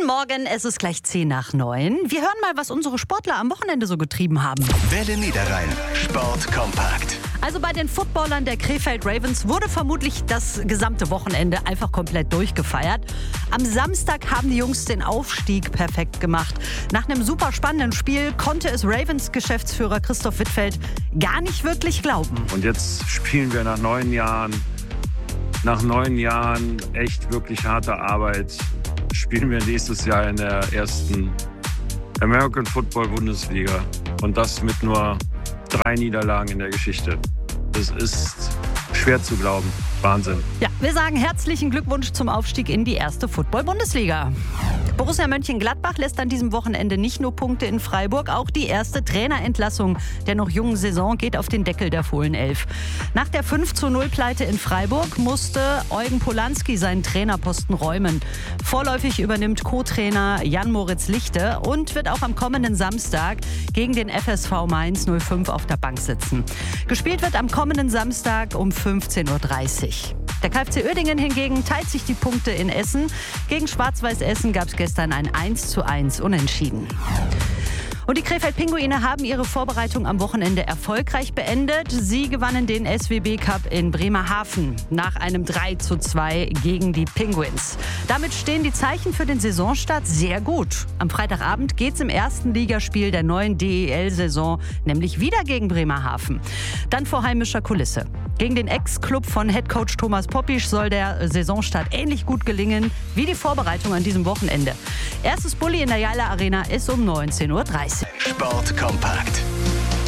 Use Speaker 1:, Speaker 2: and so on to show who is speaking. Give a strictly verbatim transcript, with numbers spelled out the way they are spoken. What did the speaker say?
Speaker 1: Guten Morgen, es ist gleich zehn nach neun. Wir hören mal, was unsere Sportler am Wochenende so getrieben haben.
Speaker 2: Welle Niederrhein, Sport kompakt.
Speaker 1: Also bei den Footballern der Krefeld Ravens wurde vermutlich das gesamte Wochenende einfach komplett durchgefeiert. Am Samstag haben die Jungs den Aufstieg perfekt gemacht. Nach einem super spannenden Spiel konnte es Ravens-Geschäftsführer Christoph Wittfeld gar nicht wirklich glauben.
Speaker 3: Und jetzt spielen wir nach neun Jahren, nach neun Jahren echt wirklich harter Arbeit, spielen wir nächstes Jahr in der ersten American Football Bundesliga. Und das mit nur drei Niederlagen in der Geschichte. Das ist schwer zu glauben. Wahnsinn.
Speaker 1: Ja, wir sagen herzlichen Glückwunsch zum Aufstieg in die erste Football-Bundesliga. Borussia Mönchengladbach lässt an diesem Wochenende nicht nur Punkte in Freiburg, auch die erste Trainerentlassung der noch jungen Saison geht auf den Deckel der Fohlenelf. Nach der fünf zu null Pleite in Freiburg musste Eugen Polanski seinen Trainerposten räumen. Vorläufig übernimmt Co-Trainer Jan-Moritz Lichte und wird auch am kommenden Samstag gegen den F S V Mainz null fünf auf der Bank sitzen. Gespielt wird am kommenden Samstag um fünfzehn Uhr dreißig. Der K f C Uerdingen hingegen teilt sich die Punkte in Essen. Gegen Schwarz-Weiß Essen gab es gestern ein eins zu eins Unentschieden. Und die Krefeld-Pinguine haben ihre Vorbereitung am Wochenende erfolgreich beendet. Sie gewannen den S W B Cup in Bremerhaven nach einem drei zu zwei gegen die Penguins. Damit stehen die Zeichen für den Saisonstart sehr gut. Am Freitagabend geht's im ersten Ligaspiel der neuen D E L-Saison nämlich wieder gegen Bremerhaven. Dann vor heimischer Kulisse. Gegen den Ex-Club von Headcoach Thomas Poppisch soll der Saisonstart ähnlich gut gelingen wie die Vorbereitung an diesem Wochenende. Erstes Bulli in der Jala Arena ist um neunzehn Uhr dreißig.
Speaker 2: Sport kompakt.